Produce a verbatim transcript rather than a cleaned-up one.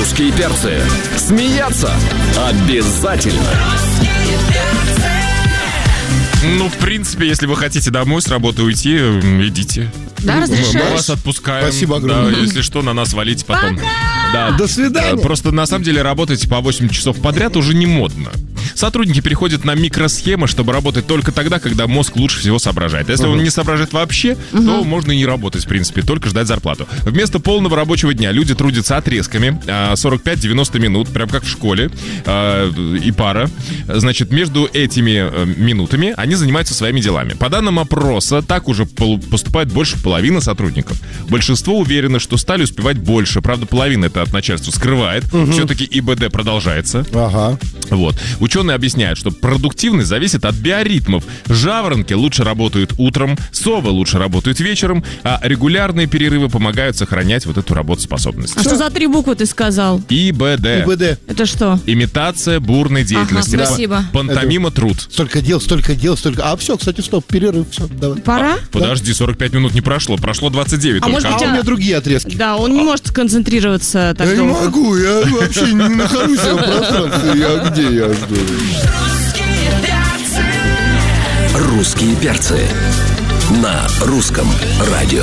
Русские перцы. Смеяться обязательно. Ну, в принципе, если вы хотите домой с работы уйти, идите. Да, разрешаешь? Мы вас отпускаем. Спасибо огромное. Да, если что, на нас валите потом. Да. До свидания. Просто на самом деле работать по восемь часов подряд уже не модно. Сотрудники переходят на микросхемы, чтобы работать только тогда, когда мозг лучше всего соображает. Если uh-huh. он не соображает вообще, uh-huh. то можно и не работать, в принципе, только ждать зарплату. Вместо полного рабочего дня люди трудятся отрезками, сорок пять девяносто минут, прям как в школе, и пара. Значит, между этими минутами они занимаются своими делами. По данным опроса, так уже поступает больше половины сотрудников. Большинство уверено, что стали успевать больше. Правда, половина это от начальства скрывает. Uh-huh. Все-таки ИБД продолжается. Ага. Вот. Ученые объясняют, что продуктивность зависит от биоритмов. Жаворонки лучше работают утром, совы лучше работают вечером, а регулярные перерывы помогают сохранять вот эту работоспособность. А что за три буквы ты сказал? ИБД. ИБД. Это что? Имитация бурной деятельности. Ага, спасибо. Пантомима труд. Столько дел, столько дел, столько... А все, кстати, стоп, перерыв, все, давай. Пора? А, подожди, сорок пять минут не прошло, прошло двадцать девять А только. может быть, А у а- меня другие отрезки. Да, он не может сконцентрироваться так Я не долго. могу, я вообще не нахожусь в пространстве. Я где я жду? Русские перцы на русском радио.